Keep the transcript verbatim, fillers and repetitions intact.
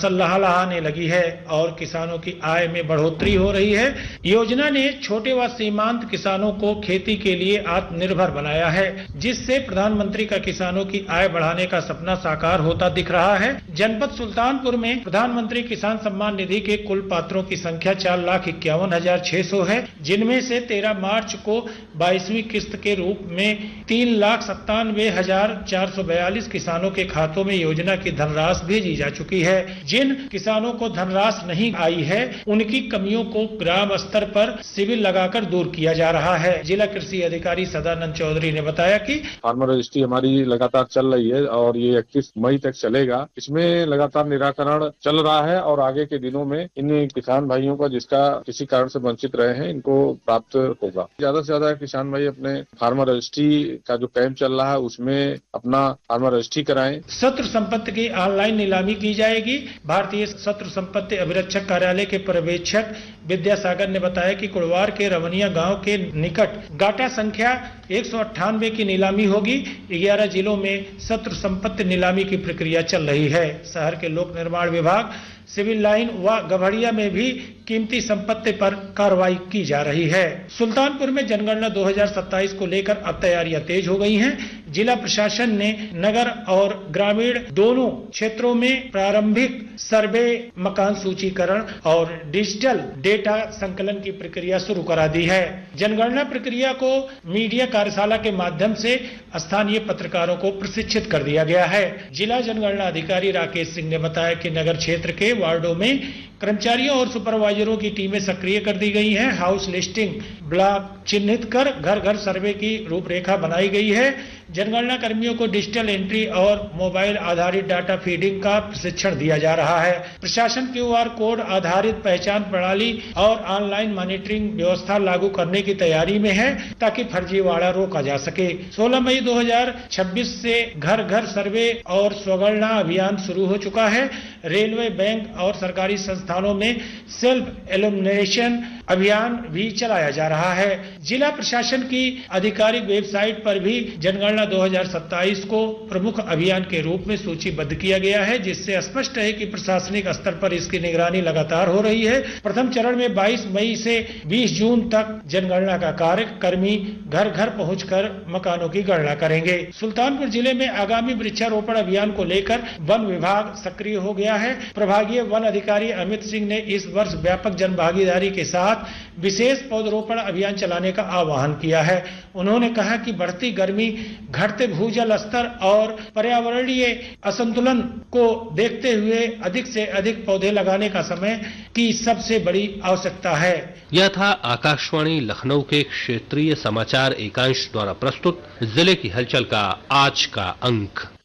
फसल लहलहाने लगी है और किसानों की आय में बढ़ोतरी हो रही है। योजना ने छोटे व सीमांत किसानों को खेती के लिए आत्मनिर्भर बनाया है, जिससे प्रधानमंत्री का किसानों की आय बढ़ाने का सपना साकार होता दिख रहा है। जनपद सुल्तानपुर में प्रधानमंत्री किसान सम्मान निधि के कुल पात्रों की संख्या चार लाख इक्यावन हजार छह सौ है, जिनमें से तेरह मार्च को बाईसवीं किस्त के रूप में तीन लाख सत्तानवे हजार चार सौ बयालीस किसानों के खातों में योजना की धनराशि भेजी जा चुकी है। जिन किसानों को धनराशि नहीं आई है, उनकी कमियों को ग्राम स्तर पर शिविर लगाकर दूर किया जा रहा है। जिला कृषि अधिकारी सदानंद चौधरी ने बताया कि फार्मर रजिस्ट्री हमारी लगातार चल रही है और ये इकतीस मई तक चलेगा। इसमें लगातार निराकरण चल रहा है और आगे के दिनों में इन किसान भाइयों का जिसका किसी कारण से वंचित रहे हैं, इनको प्राप्त होगा। ज्यादा से ज्यादा किसान भाई अपने फार्मर रजिस्ट्री का जो कैंप चल रहा है उसमें अपना फार्मर रजिस्ट्री कराएं। शत्रु संपत्ति की ऑनलाइन नीलामी की जाएगी। भारतीय शत्रु संपत्ति अभिरक्षक कार्यालय के पर्यवेक्षक विद्यासागर ने बताया कि कुड़वार के रवनिया गांव के निकट गाटा संख्या एक सौ अट्ठानवे की नीलामी होगी। ग्यारह जिलों में शत्रु संपत्ति नीलामी की प्रक्रिया चल रही है। शहर के लोक निर्माण विभाग, सिविल लाइन व गभड़िया में भी कीमती संपत्ति पर कार्रवाई की जा रही है। सुल्तानपुर में जनगणना दो हज़ार सत्ताईस को लेकर अब तैयारियां तेज हो गई हैं। जिला प्रशासन ने नगर और ग्रामीण दोनों क्षेत्रों में प्रारंभिक सर्वे, मकान सूचीकरण और डिजिटल डेटा संकलन की प्रक्रिया शुरू करा दी है। जनगणना प्रक्रिया को मीडिया कार्यशाला के माध्यम से स्थानीय पत्रकारों को प्रशिक्षित कर दिया गया है। जिला जनगणना अधिकारी राकेश सिंह ने बताया कि नगर क्षेत्र के वार्डों में कर्मचारियों और सुपरवाइजरों की टीमें सक्रिय कर दी गई हैं। हाउस लिस्टिंग ब्लॉक चिन्हित कर घर घर सर्वे की रूपरेखा बनाई गई है। जनगणना कर्मियों को डिजिटल एंट्री और मोबाइल आधारित डाटा फीडिंग का प्रशिक्षण दिया जा रहा है। प्रशासन क्यूआर कोड आधारित पहचान प्रणाली और ऑनलाइन मॉनिटरिंग व्यवस्था लागू करने की तैयारी में है, ताकि फर्जीवाड़ा रोका जा सके। सोलह मई दो हज़ार छब्बीस से घर घर सर्वे और स्वगणना अभियान शुरू हो चुका है। रेलवे, बैंक और सरकारी संस्थानों में सेल्फ एलिमिनेशन अभियान भी चलाया जा रहा है। जिला प्रशासन की आधिकारिक वेबसाइट पर भी जनगणना दो हज़ार सत्ताईस को प्रमुख अभियान के रूप में सूचीबद्ध किया गया है, जिससे स्पष्ट है कि प्रशासनिक स्तर पर इसकी निगरानी लगातार हो रही है। प्रथम चरण में बाईस मई से बीस जून तक जनगणना का कार्य कर्मी घर घर पहुंचकर मकानों की गणना करेंगे। सुल्तानपुर जिले में आगामी वृक्षारोपण अभियान को लेकर वन विभाग सक्रिय हो गया है। प्रभागीय वन अधिकारी अमित सिंह ने इस वर्ष व्यापक जन भागीदारी के साथ विशेष पौधरोपण अभियान चलाने का आह्वान किया है। उन्होंने कहा कि बढ़ती गर्मी, घटते भूजल स्तर और पर्यावरणीय असंतुलन को देखते हुए अधिक से अधिक पौधे लगाने का समय की सबसे बड़ी आवश्यकता है। यह था आकाशवाणी लखनऊ के क्षेत्रीय समाचार एकांश द्वारा प्रस्तुत जिले की हलचल का आज का अंक।